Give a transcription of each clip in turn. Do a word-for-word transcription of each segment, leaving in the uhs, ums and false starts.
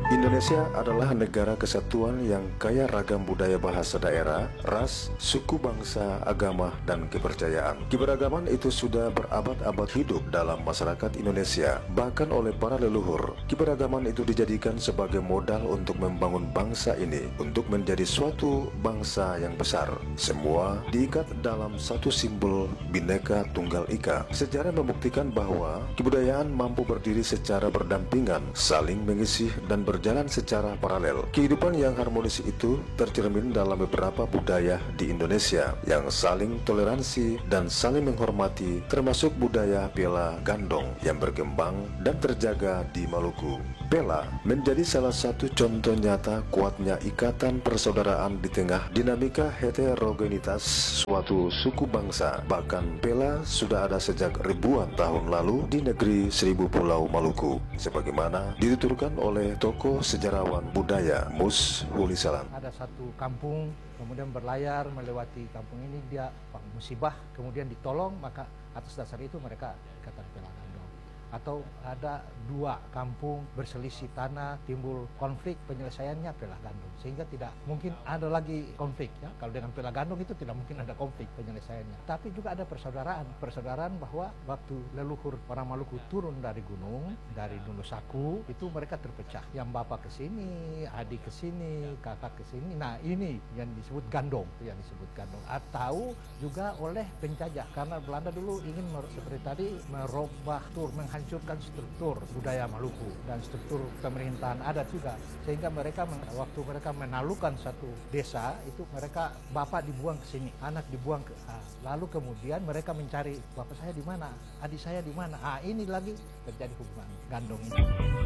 Indonesia adalah negara kesatuan yang kaya ragam budaya bahasa daerah, ras, suku bangsa, agama, dan kepercayaan. Keberagaman itu sudah berabad-abad hidup dalam masyarakat Indonesia. Bahkan oleh para leluhur, keberagaman itu dijadikan sebagai modal untuk membangun bangsa ini untuk menjadi suatu bangsa yang besar. Semua diikat dalam satu simbol Bhinneka Tunggal Ika. Sejarah membuktikan bahwa kebudayaan mampu berdiri secara berdampingan, saling mengisi dan berjalan secara paralel. Kehidupan yang harmonis itu tercermin dalam beberapa budaya di Indonesia yang saling toleransi dan saling menghormati, termasuk budaya Pela Gandong yang berkembang dan terjaga di Maluku. Pela menjadi salah satu contoh nyata kuatnya ikatan persaudaraan di tengah dinamika heterogenitas suatu suku bangsa. Bahkan Pela sudah ada sejak ribuan tahun lalu di negeri Seribu Pulau Maluku, sebagaimana dituturkan oleh tokoh sejarawan budaya Mus Huli Salam. Ada satu kampung, kemudian berlayar melewati kampung ini, dia musibah, kemudian ditolong, maka atas dasar itu mereka ikatan Pela Gandong. Atau ada dua kampung berselisih tanah, timbul konflik, penyelesaiannya Pela Gandong, sehingga tidak mungkin ada lagi konflik ya. Kalau dengan Pela Gandong itu tidak mungkin ada konflik penyelesaiannya. Tapi juga ada persaudaraan, persaudaraan bahwa waktu leluhur orang Maluku turun dari gunung, dari Nunusaku, itu mereka terpecah. Yang bapak ke sini, adik ke sini, kakak ke sini. Nah, ini yang disebut gandong, yang disebut gandong. Atau juga oleh penjajah, karena Belanda dulu ingin seperti tadi merubah tur, menghancurkan struktur budaya Maluku dan struktur pemerintahan adat juga, sehingga mereka waktu mereka menaklukkan satu desa itu, mereka bapak dibuang ke sini, anak dibuang ke ah, lalu kemudian mereka mencari bapak saya di mana, adik saya di mana. Ah, ini lagi terjadi hubungan gandong ini.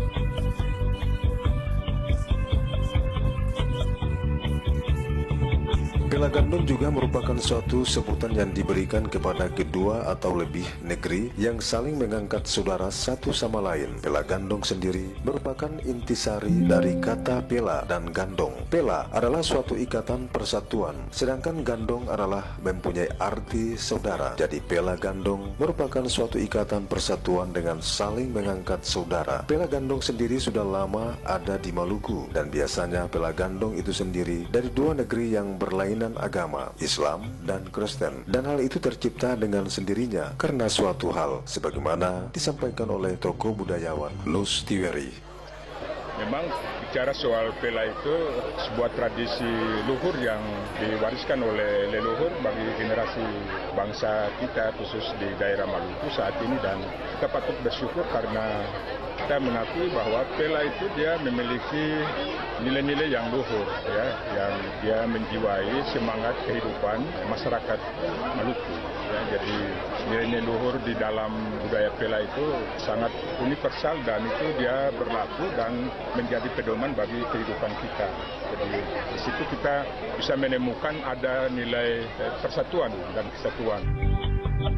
Pela Gandong juga merupakan suatu sebutan yang diberikan kepada kedua atau lebih negeri yang saling mengangkat saudara satu sama lain. Pela Gandong sendiri merupakan intisari dari kata Pela dan Gandong. Pela adalah suatu ikatan persatuan, sedangkan Gandong adalah mempunyai arti saudara. Jadi Pela Gandong merupakan suatu ikatan persatuan dengan saling mengangkat saudara. Pela Gandong sendiri sudah lama ada di Maluku, dan biasanya Pela Gandong itu sendiri dari dua negeri yang berlainan agama, Islam dan Kristen, dan hal itu tercipta dengan sendirinya karena suatu hal, sebagaimana disampaikan oleh tokoh budayawan Lus Tiweri. Memang bicara soal Pela itu sebuah tradisi luhur yang diwariskan oleh leluhur bagi generasi bangsa kita, khusus di daerah Maluku saat ini, dan kita patut bersyukur karena kita mengakui bahwa Pela itu dia memiliki nilai-nilai yang luhur, ya, yang dia menjiwai semangat kehidupan masyarakat Maluku. Ya, jadi nilai-nilai luhur di dalam budaya Pela itu sangat universal, dan itu dia berlaku dan menjadi pedoman bagi kehidupan kita. Jadi di situ kita bisa menemukan ada nilai persatuan dan kesatuan.